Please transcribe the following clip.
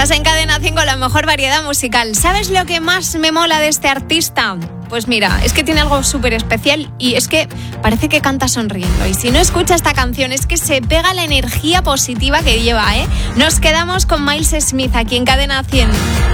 Estás en Cadena 100 con la mejor variedad musical. ¿Sabes lo que más me mola de este artista? Pues mira, es que tiene algo súper especial y es que parece que canta sonriendo. Y si no escucha esta canción, es que se pega la energía positiva que lleva, ¿eh? Nos quedamos con Miles Smith aquí en Cadena 100.